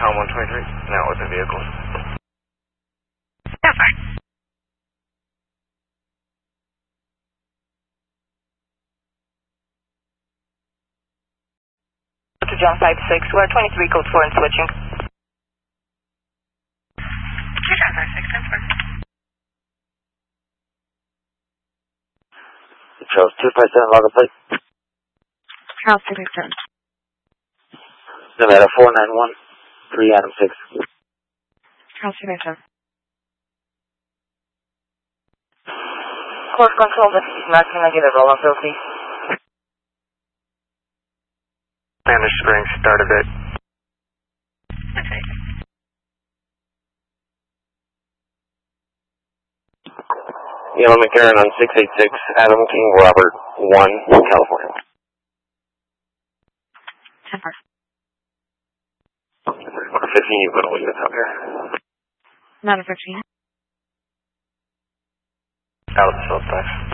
Town 123, now with the vehicles. Yes, sir. To John 56, we're 23 code 4 and switching. John 56, 10 4. Charles 257, log plate. Charles 257. Nevada 491, 3 Adam 6. Charles 257. Course control, this is Matt. Can I get a roll on field, please? Spanish Springs, start a bit. Okay. Yellow McCarran on 686, Adam King Robert 1, California. 10 4. 15, you've got all units out here. Not a 15. Out of the south side.